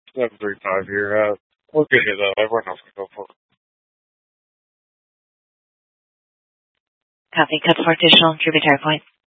735 here. We'll get it though. Everyone else can go for it. Copy. Cut for additional tributary point.